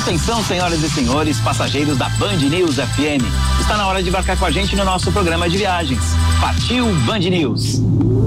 Atenção, senhoras e senhores, passageiros da Band News FM. Está na hora de embarcar com a gente no nosso programa de viagens. Partiu Band News.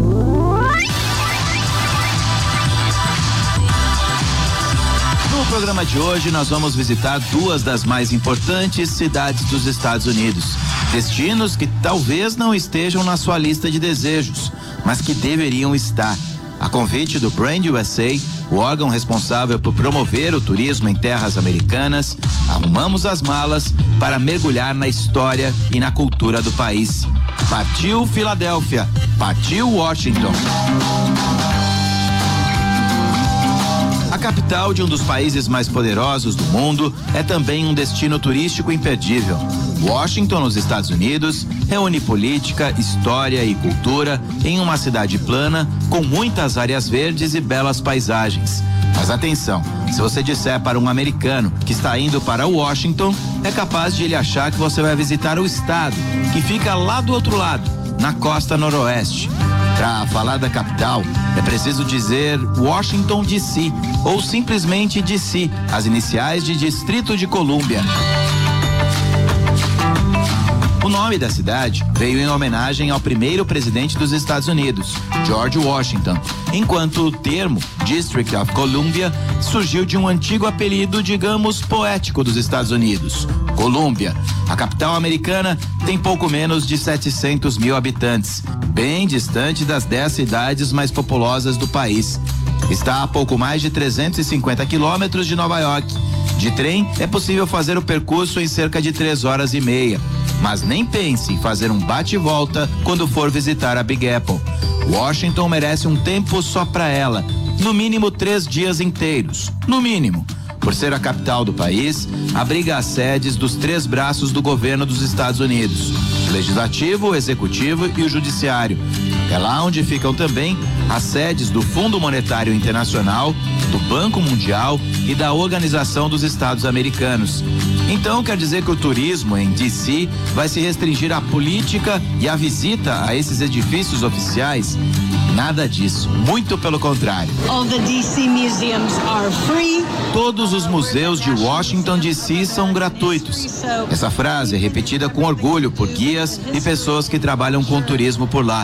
No programa de hoje, nós vamos visitar duas das mais importantes cidades dos Estados Unidos. Destinos que talvez não estejam na sua lista de desejos, mas que deveriam estar. A convite do Brand USA, o órgão responsável por promover o turismo em terras americanas, arrumamos as malas para mergulhar na história e na cultura do país. Partiu Filadélfia, partiu Washington. A capital de um dos países mais poderosos do mundo é também um destino turístico imperdível. Washington, nos Estados Unidos, reúne política, história e cultura em uma cidade plana com muitas áreas verdes e belas paisagens. Mas atenção, se você disser para um americano que está indo para Washington, é capaz de ele achar que você vai visitar o estado, que fica lá do outro lado, na costa noroeste. Para falar da capital, é preciso dizer Washington DC, ou simplesmente DC, as iniciais de Distrito de Colômbia. O nome da cidade veio em homenagem ao primeiro presidente dos Estados Unidos, George Washington, enquanto o termo District of Columbia surgiu de um antigo apelido, digamos, poético dos Estados Unidos, Colômbia. A capital americana tem pouco menos de 700 mil habitantes, bem distante das 10 cidades mais populosas do país. Está a pouco mais de 350 quilômetros de Nova York. De trem, é possível fazer o percurso em cerca de 3 horas e meia. Mas nem pense em fazer um bate-volta quando for visitar a Big Apple. Washington merece um tempo só para ela, no mínimo 3 dias inteiros, no mínimo. Por ser a capital do país, abriga as sedes dos 3 braços do governo dos Estados Unidos: o legislativo, o executivo e o judiciário. É lá onde ficam também as sedes do Fundo Monetário Internacional, do Banco Mundial e da Organização dos Estados Americanos. Então quer dizer que o turismo em DC vai se restringir à política e à visita a esses edifícios oficiais? Nada disso, muito pelo contrário. All the DC museums are free. Todos os museus de Washington DC são gratuitos. Essa frase é repetida com orgulho por guias e pessoas que trabalham com turismo por lá.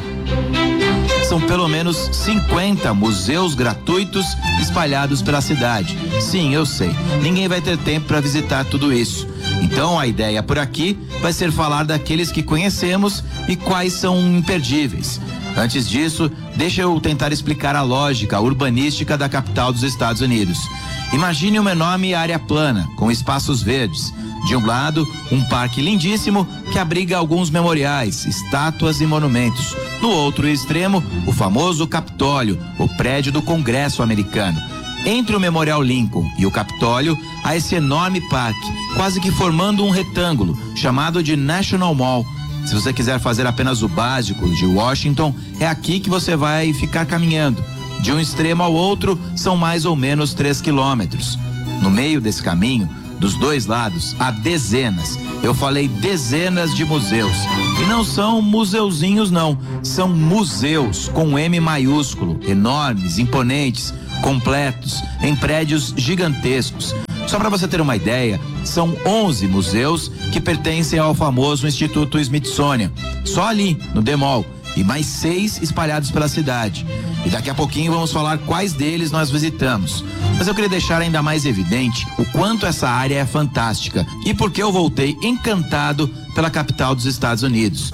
São pelo menos 50 museus gratuitos espalhados pela cidade. Sim, eu sei, ninguém vai ter tempo para visitar tudo isso. Então a ideia por aqui vai ser falar daqueles que conhecemos e quais são imperdíveis. Antes disso, deixa eu tentar explicar a lógica urbanística da capital dos Estados Unidos. Imagine uma enorme área plana, com espaços verdes. De um lado, um parque lindíssimo que abriga alguns memoriais, estátuas e monumentos. No outro extremo, o famoso Capitólio, o prédio do Congresso americano. Entre o Memorial Lincoln e o Capitólio, há esse enorme parque, quase que formando um retângulo, chamado de National Mall. Se você quiser fazer apenas o básico de Washington, é aqui que você vai ficar caminhando. De um extremo ao outro, são mais ou menos 3 quilômetros. No meio desse caminho, dos 2 lados, há dezenas, eu falei dezenas de museus. E não são museuzinhos não, são museus com M maiúsculo, enormes, imponentes, completos, em prédios gigantescos. Só para você ter uma ideia, são 11 museus que pertencem ao famoso Instituto Smithsonian, só ali, no The Mall, e mais 6 espalhados pela cidade. E daqui a pouquinho vamos falar quais deles nós visitamos. Mas eu queria deixar ainda mais evidente o quanto essa área é fantástica e porque eu voltei encantado pela capital dos Estados Unidos.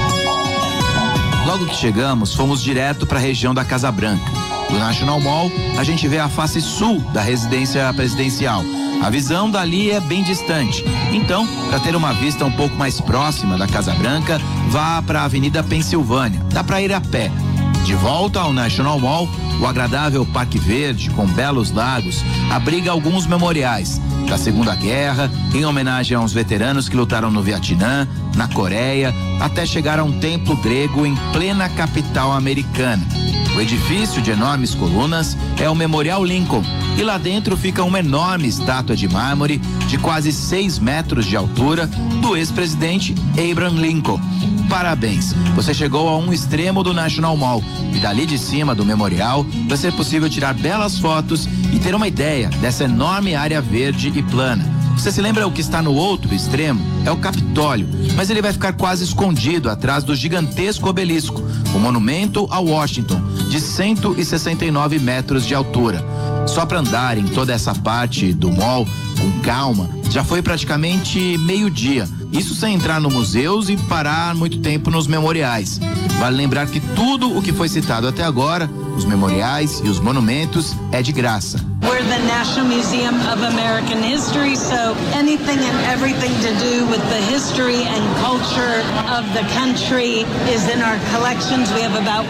Logo que chegamos, fomos direto para a região da Casa Branca. Do National Mall, a gente vê a face sul da residência presidencial. A visão dali é bem distante. Então, para ter uma vista um pouco mais próxima da Casa Branca, vá para a Avenida Pensilvânia. Dá para ir a pé. De volta ao National Mall, o agradável Parque Verde, com belos lagos, abriga alguns memoriais da Segunda Guerra, em homenagem a uns veteranos que lutaram no Vietnã, na Coreia, até chegar a um templo grego em plena capital americana. O edifício de enormes colunas é o Memorial Lincoln e lá dentro fica uma enorme estátua de mármore de quase 6 metros de altura do ex-presidente Abraham Lincoln. Parabéns, você chegou a um extremo do National Mall e dali de cima do memorial vai ser possível tirar belas fotos e ter uma ideia dessa enorme área verde e plana. Você se lembra o que está no outro extremo? É o Capitólio, mas ele vai ficar quase escondido atrás do gigantesco obelisco, o monumento a Washington, de 169 metros de altura. Só para andar em toda essa parte do mall com calma, já foi praticamente meio-dia. Isso sem entrar nos museus e parar muito tempo nos memoriais. Vale lembrar que tudo o que foi citado até agora, os memoriais e os monumentos, é de graça. We're the National Museum of American History, so anything and everything to do with the history and culture of the country is in our collections. We have about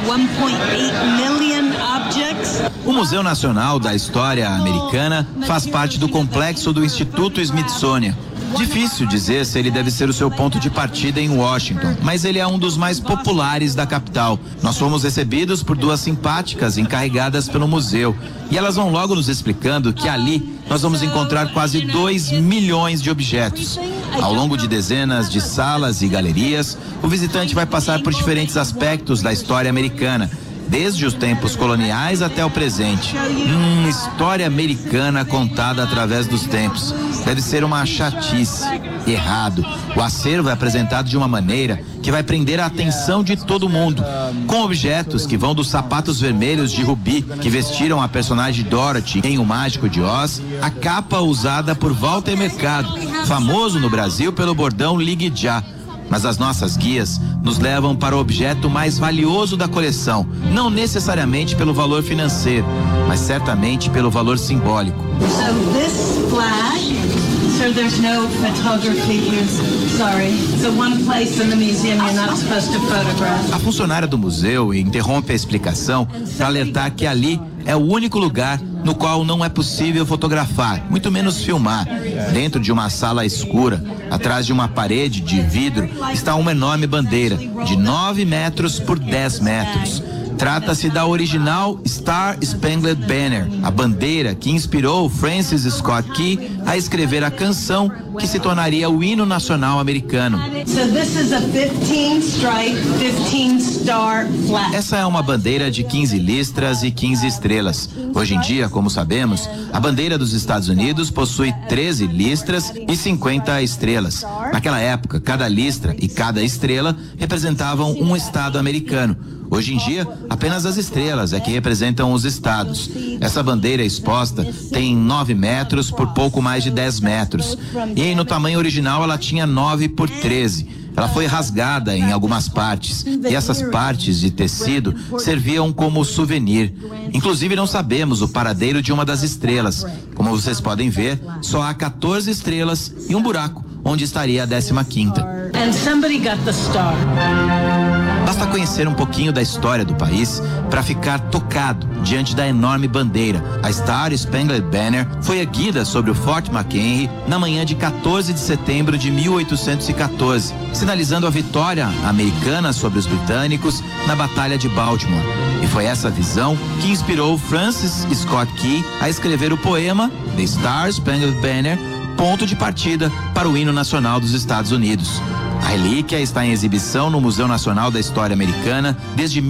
1.8 million objects. O Museu Nacional da História Americana faz parte do complexo do Instituto Smithsonian. Difícil dizer se ele deve ser o seu ponto de partida em Washington, mas ele é um dos mais populares da capital. Nós fomos recebidos por duas simpáticas encarregadas pelo museu e elas vão logo nos explicando que ali nós vamos encontrar quase 2 milhões de objetos. Ao longo de dezenas de salas e galerias, o visitante vai passar por diferentes aspectos da história americana, desde os tempos coloniais até o presente. História americana contada através dos tempos. Deve ser uma chatice. Errado. O acervo é apresentado de uma maneira que vai prender a atenção de todo mundo, com objetos que vão dos sapatos vermelhos de Ruby, que vestiram a personagem Dorothy em O Mágico de Oz, a capa usada por Walter Mercado, famoso no Brasil pelo bordão Ligue Já. Mas as nossas guias nos levam para o objeto mais valioso da coleção, não necessariamente pelo valor financeiro, mas certamente pelo valor simbólico. So this flag, sir, there's no photography here. Sorry. So one place in the museum you're not supposed to photograph. A funcionária do museu interrompe a explicação para alertar que ali é o único lugar no qual não é possível fotografar, muito menos filmar. Dentro de uma sala escura, atrás de uma parede de vidro, está uma enorme bandeira de 9 metros por 10 metros. Trata-se da original Star Spangled Banner, a bandeira que inspirou Francis Scott Key a escrever a canção que se tornaria o hino nacional americano. Essa é uma bandeira de 15 listras e 15 estrelas. Hoje em dia, como sabemos, a bandeira dos Estados Unidos possui 13 listras e 50 estrelas. Naquela época, cada listra e cada estrela representavam um estado americano. Hoje em dia, apenas as estrelas é que representam os estados. Essa bandeira exposta tem 9 metros por pouco mais de 10 metros. E no tamanho original ela tinha 9 por 13. Ela foi rasgada em algumas partes. E essas partes de tecido serviam como souvenir. Inclusive não sabemos o paradeiro de uma das estrelas. Como vocês podem ver, só há 14 estrelas e um buraco, onde estaria a 15ª. And somebody got the star. Basta conhecer um pouquinho da história do país para ficar tocado diante da enorme bandeira. A Star Spangled Banner foi erguida sobre o Fort McHenry na manhã de 14 de setembro de 1814, sinalizando a vitória americana sobre os britânicos na Batalha de Baltimore. E foi essa visão que inspirou Francis Scott Key a escrever o poema The Star Spangled Banner, ponto de partida para o hino nacional dos Estados Unidos. A relíquia está em exibição no Museu Nacional da História Americana desde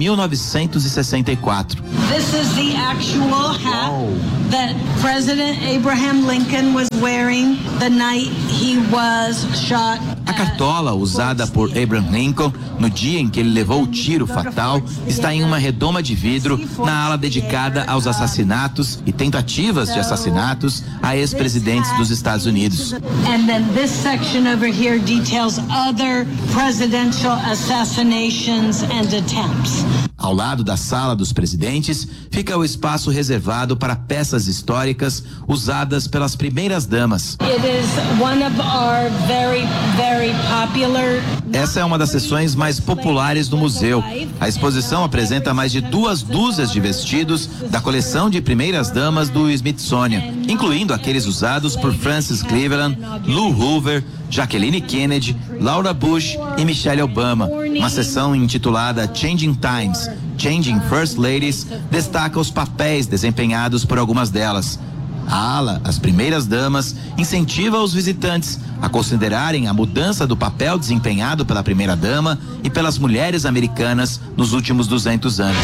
1964. This is the actual hat that President Abraham Lincoln was wearing the night he was shot. A cartola usada por Abraham Lincoln no dia em que ele levou o tiro fatal está em uma redoma de vidro na ala dedicada aos assassinatos e tentativas de assassinatos a ex-presidentes dos Estados Unidos. And then this section over here details other presidential assassinations and attempts. Ao lado da sala dos presidentes fica o espaço reservado para peças históricas usadas pelas primeiras damas. It is one of our very popular. Essa é uma das seções mais populares do museu. A exposição apresenta mais de 2 dúzias de vestidos da coleção de primeiras damas do Smithsonian, incluindo aqueles usados por Frances Cleveland, Lou Hoover, Jacqueline Kennedy, Laura Bush e Michelle Obama. Uma seção intitulada Changing Times Changing First Ladies, destaca os papéis desempenhados por algumas delas. A ala, as primeiras damas, incentiva os visitantes a considerarem a mudança do papel desempenhado pela primeira dama e pelas mulheres americanas nos últimos 200 anos.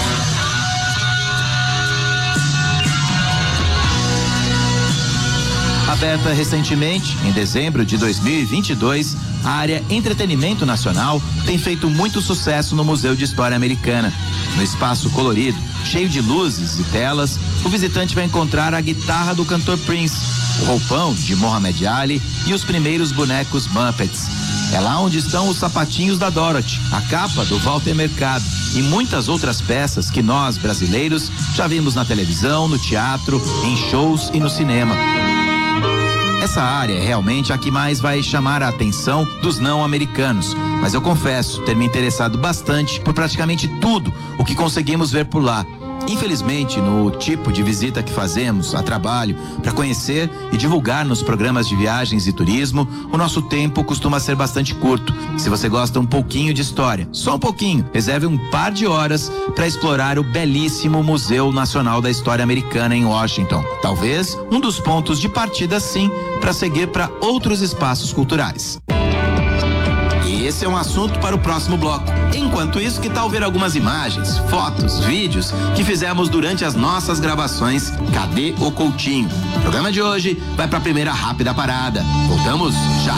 Aberta recentemente, em dezembro de 2022, a área Entretenimento Nacional tem feito muito sucesso no Museu de História Americana. No espaço colorido, cheio de luzes e telas, o visitante vai encontrar a guitarra do cantor Prince, o roupão de Muhammad Ali e os primeiros bonecos Muppets. É lá onde estão os sapatinhos da Dorothy, a capa do Walter Mercado e muitas outras peças que nós, brasileiros, já vimos na televisão, no teatro, em shows e no cinema. Essa área é realmente a que mais vai chamar a atenção dos não-americanos, mas eu confesso ter me interessado bastante por praticamente tudo o que conseguimos ver por lá. Infelizmente, no tipo de visita que fazemos a trabalho para conhecer e divulgar nos programas de viagens e turismo, o nosso tempo costuma ser bastante curto. Se você gosta um pouquinho de história, só um pouquinho, reserve um par de horas para explorar o belíssimo Museu Nacional da História Americana em Washington. Talvez um dos pontos de partida, sim, para seguir para outros espaços culturais. Esse é um assunto para o próximo bloco. Enquanto isso, que tal ver algumas imagens, fotos, vídeos que fizemos durante as nossas gravações Cadê o Coutinho? O programa de hoje vai para a primeira rápida parada. Voltamos já.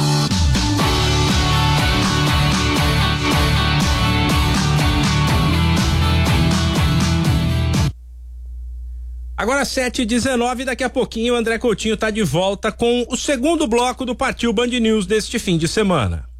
Agora 7h19, daqui a pouquinho o André Coutinho está de volta com o segundo bloco do Partiu Band News deste fim de semana.